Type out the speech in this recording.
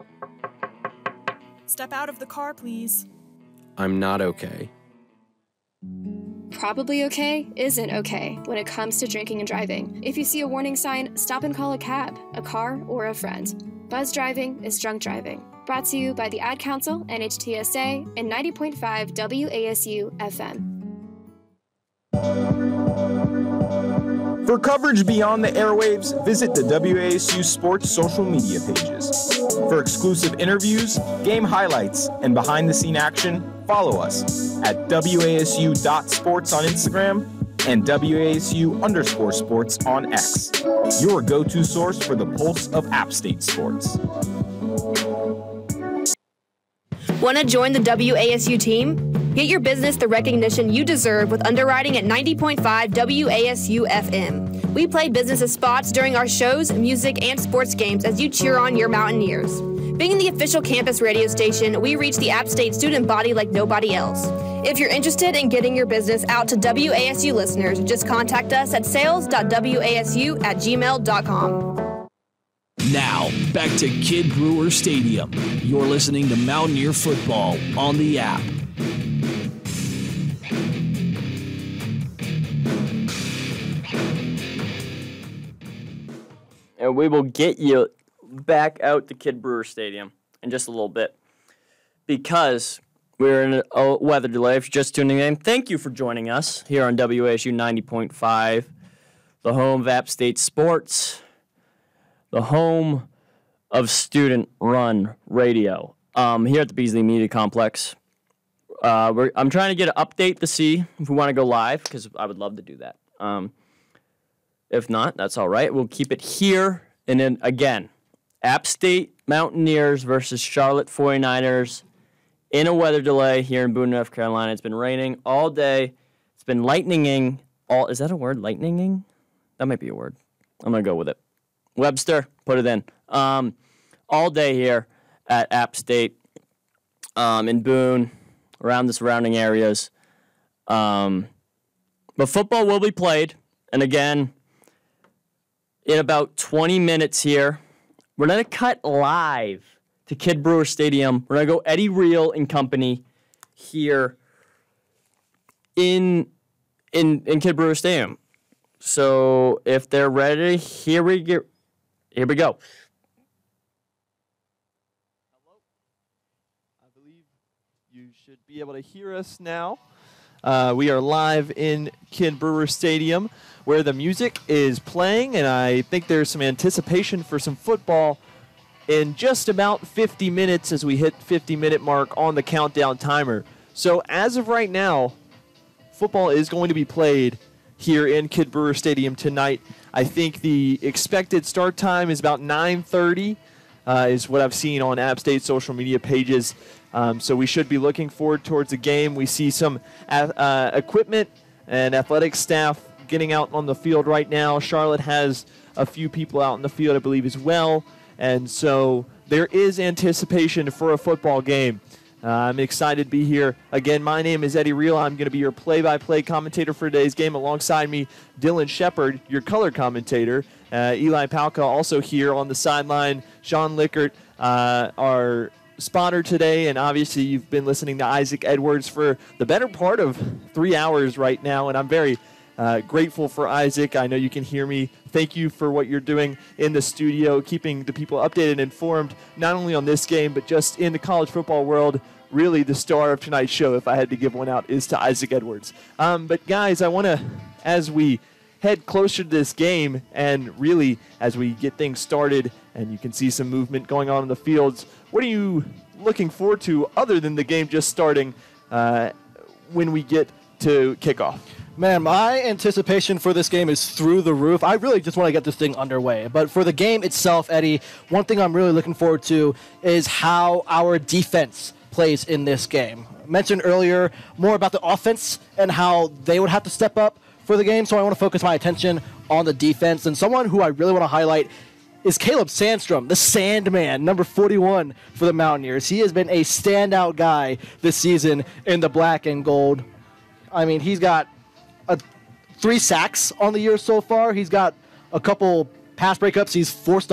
Step out of the car, please. I'm not okay. Probably okay isn't okay when it comes to drinking and driving. If you see a warning sign, stop and call a cab, a car, or a friend. Buzz driving is drunk driving. Brought to you by the Ad Council, NHTSA, and 90.5 WASU FM. For coverage beyond the airwaves, visit the WASU Sports social media pages. For exclusive interviews, game highlights, and behind-the-scene action, follow us at WASU.sports on Instagram and WASU_sports on X, your go-to source for the pulse of App State sports. Want to join the WASU team? Get your business the recognition you deserve with underwriting at 90.5 WASU FM. We play business spots during our shows, music, and sports games as you cheer on your Mountaineers. Being the official campus radio station, we reach the App State student body like nobody else. If you're interested in getting your business out to WASU listeners, just contact us at sales.wasu@gmail.com. Now, back to Kidd Brewer Stadium. You're listening to Mountaineer Football on the app. And we will get you back out to Kidd Brewer Stadium in just a little bit because we're in a weather delay. If you're just tuning in, thank you for joining us here on WASU 90.5, the home of App State Sports, the home of student-run radio here at the Beasley Media Complex. I'm trying to get an update to see if we want to go live because I would love to do that. If not, that's all right. We'll keep it here. And then, again, App State Mountaineers versus Charlotte 49ers in a weather delay here in Boone, North Carolina. It's been raining all day. It's been lightninging. Is that a word, lightninging? That might be a word. I'm going to go with it. Webster, put it in. All day here at App State in Boone, around the surrounding areas. But football will be played. And, again, in about 20 minutes here, we're going to cut live to Kidd Brewer Stadium. We're going to go Eddie Reel and company here in Kidd Brewer Stadium. So if they're ready, here we go. Hello. I believe you should be able to hear us now. We are live in Kidd Brewer Stadium where the music is playing, and I think there's some anticipation for some football in just about 50 minutes as we hit 50-minute mark on the countdown timer. So as of right now, football is going to be played here in Kidd Brewer Stadium tonight. I think the expected start time is about 9:30 is what I've seen on App State social media pages. So we should be looking forward towards the game. We see some equipment and athletic staff getting out on the field right now. Charlotte has a few people out in the field, I believe, as well. And so there is anticipation for a football game. I'm excited to be here. Again, my name is Eddie Reel. I'm going to be your play-by-play commentator for today's game. Alongside me, Dylan Shepard, your color commentator. Eli Palka also here on the sideline. Sean Lickert, our spotter today. And obviously you've been listening to Isaac Edwards for the better part of 3 hours right now. And I'm very grateful for Isaac. I know you can hear me. Thank you for what you're doing in the studio, keeping the people updated and informed, not only on this game, but just in the college football world. Really, the star of tonight's show, if I had to give one out, is to Isaac Edwards. But, guys, I want to, as we head closer to this game and really as we get things started and you can see some movement going on in the fields, what are you looking forward to other than the game just starting when we get to kickoff? Man, my anticipation for this game is through the roof. I really just want to get this thing underway. But for the game itself, Eddie, one thing I'm really looking forward to is how our defense plays in this game. I mentioned earlier more about the offense and how they would have to step up for the game, so I want to focus my attention on the defense. And someone who I really want to highlight is Caleb Sandstrom, the Sandman, number 41 for the Mountaineers. He has been a standout guy this season in the black and gold. I mean, he's got 3 sacks on the year so far. He's got a couple pass breakups. He's forced